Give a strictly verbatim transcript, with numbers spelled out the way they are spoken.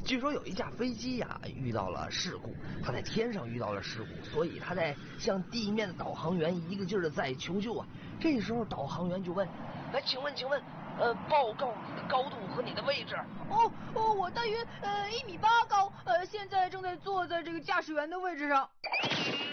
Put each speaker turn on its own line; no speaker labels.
据说有一架飞机呀、啊、遇到了事故，它在天上遇到了事故，所以它在向地面的导航员一个劲儿的在求救啊。这时候导航员就问：哎，请问，请问，呃，报告你的高度和你的位置。
哦哦，我大约呃一米八高，呃，现在正在坐在这个驾驶员的位置上。